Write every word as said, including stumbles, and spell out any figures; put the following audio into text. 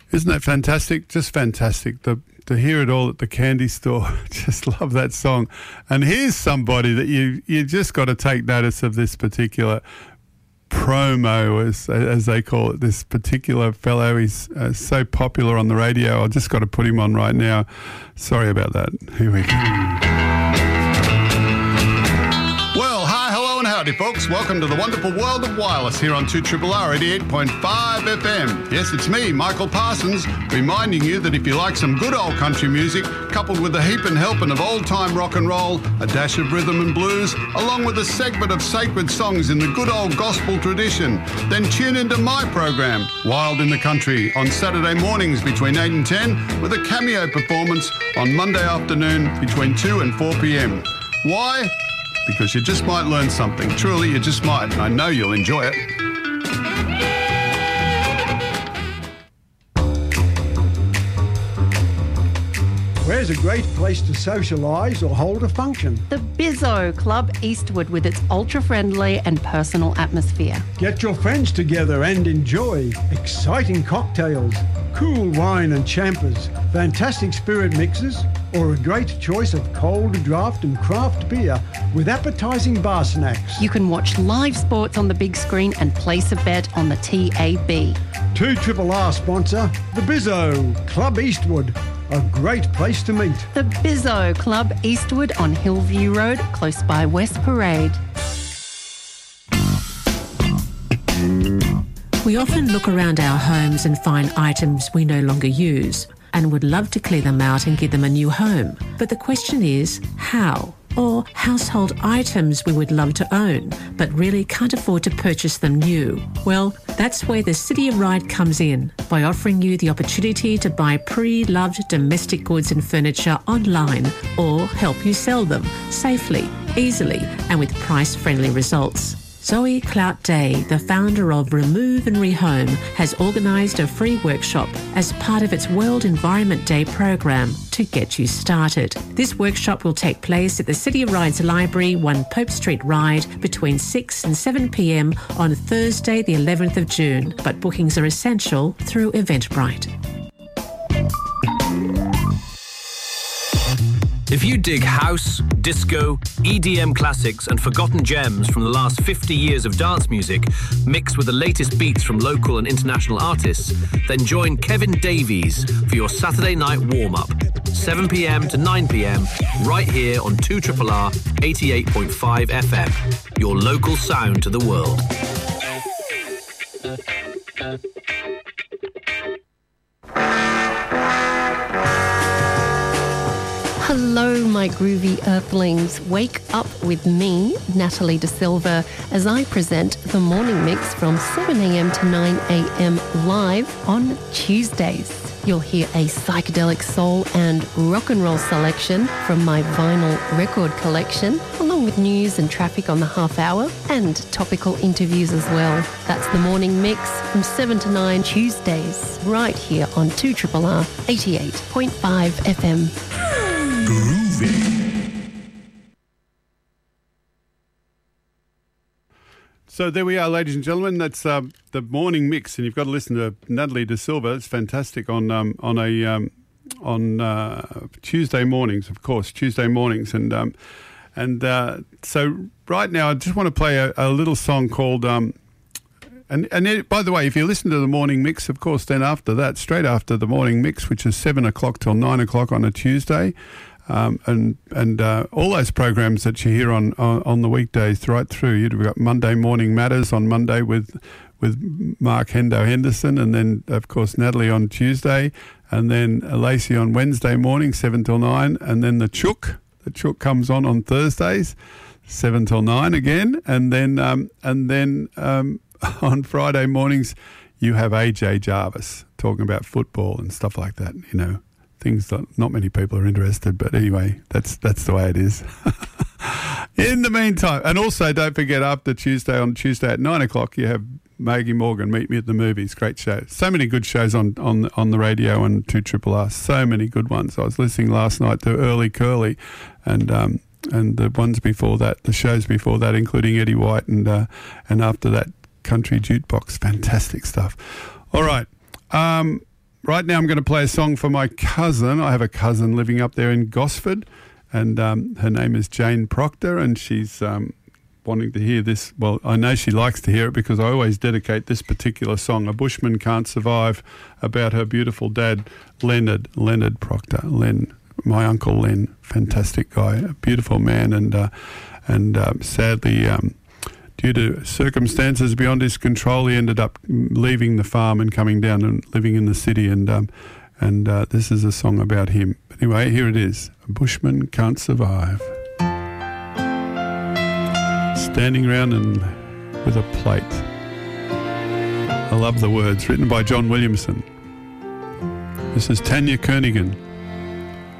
Isn't that fantastic? Just fantastic. The, to hear it all at the candy store. Just love that song. And here's somebody that you you just got to take notice of this particular promo, as as they call it. This particular fellow, he's uh, so popular on the radio. I've just got to put him on right now. Sorry about that. Here we go. Howdy folks, welcome to the wonderful world of wireless here on two R R R eighty-eight point five F M. Yes, it's me, Michael Parsons, reminding you that if you like some good old country music, coupled with a heap and helping of old-time rock and roll, a dash of rhythm and blues, along with a segment of sacred songs in the good old gospel tradition, then tune into my program, Wild in the Country, on Saturday mornings between eight and ten, with a cameo performance on Monday afternoon between two and four p.m. Why? Because you just might learn something. Truly, you just might. And I know you'll enjoy it. Where's a great place to socialise or hold a function? The Bizzo Club Eastwood, with its ultra-friendly and personal atmosphere. Get your friends together and enjoy exciting cocktails, cool wine and champers, fantastic spirit mixes, or a great choice of cold draft and craft beer with appetising bar snacks. You can watch live sports on the big screen and place a bet on the T A B. two R R R sponsor, the Bizzo Club Eastwood. A great place to meet. The Bizzo Club Eastwood on Hillview Road, close by West Parade. We often look around our homes and find items we no longer use and would love to clear them out and give them a new home. But the question is, how? Or household items we would love to own, but really can't afford to purchase them new. Well, that's where the City of Ryde comes in, by offering you the opportunity to buy pre-loved domestic goods and furniture online, or help you sell them safely, easily, and with price-friendly results. Zoe Clout Day, the founder of Remove and Rehome, has organised a free workshop as part of its World Environment Day program to get you started. This workshop will take place at the City of Ryde's Library, one Pope Street, Ryde, between six and seven p.m. on Thursday the eleventh of June, but bookings are essential through Eventbrite. If you dig house, disco, E D M classics and forgotten gems from the last fifty years of dance music, mixed with the latest beats from local and international artists, then join Kevin Davies for your Saturday night warm-up, seven p.m. to nine p.m, right here on two R R R eighty-eight point five F M, your local sound to the world. Hello, my groovy earthlings. Wake up with me, Natalie De Silva, as I present the morning mix from seven a.m. to nine a.m. live on Tuesdays. You'll hear a psychedelic soul and rock and roll selection from my vinyl record collection, along with news and traffic on the half hour and topical interviews as well. That's the morning mix from seven to nine Tuesdays, right here on two R R R eighty-eight point five F M. Groovy. So there we are, ladies and gentlemen. That's uh, the morning mix, and you've got to listen to Natalie De Silva. It's fantastic on um, on a um, on uh, Tuesday mornings, of course, Tuesday mornings, and um, and uh, so right now I just want to play a, a little song called. Um, And and it, by the way, if you listen to the morning mix, of course, then after that, straight after the morning mix, which is seven o'clock till nine o'clock on a Tuesday, um, and and uh, all those programs that you hear on, on on the weekdays right through. You've got Monday Morning Matters on Monday with with Mark Hendo Henderson, and then of course Natalie on Tuesday, and then Lacey on Wednesday morning, seven till nine, and then the Chook. The Chook comes on on Thursdays, seven till nine again, and then um, and then. Um, On Friday mornings, you have A J Jarvis talking about football and stuff like that, you know, things that not many people are interested, but anyway, that's that's the way it is. In the meantime, and also don't forget after Tuesday, on Tuesday at nine o'clock, you have Maggie Morgan, Meet Me at the Movies. Great show. So many good shows on, on, on the radio and two R R R. So many good ones. I was listening last night to Early Curly and um, and the ones before that, the shows before that, including Eddie White, and uh, and after that, Country Jukebox. Fantastic stuff. All right. Um, right now I'm going to play a song for my cousin. I have a cousin living up there in Gosford, and um, her name is Jane Proctor, and she's um, wanting to hear this. Well, I know she likes to hear it because I always dedicate this particular song, A Bushman Can't Survive, about her beautiful dad, Leonard, Leonard Proctor. Len, my uncle Len, fantastic guy, a beautiful man, and, uh, and uh, sadly... Um, due to circumstances beyond his control, he ended up leaving the farm and coming down and living in the city. And um, and uh, this is a song about him. Anyway, here it is. A Bushman Can't Survive. Standing around and with a plate. I love the words. Written by John Williamson. This is Tanya Kernigan.